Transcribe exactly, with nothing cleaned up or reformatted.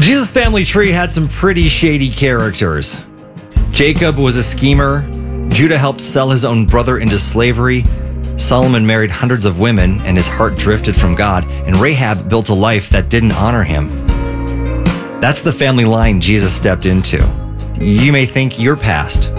Jesus' family tree had some pretty shady characters. Jacob was a schemer. Judah helped sell his own brother into slavery. Solomon married hundreds of women and his heart drifted from God. And Rahab built a life that didn't honor him. That's the family line Jesus stepped into. You may think your past